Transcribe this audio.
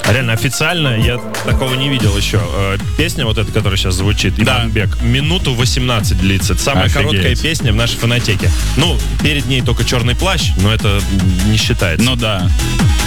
Реально, официально я такого не видел еще. Песня вот эта, которая сейчас звучит, Иманбек, минуту 18 длится. Это самая короткая песня в нашей фонотеке. Ну, перед ней только черный плащ, но это не считается. Ну да.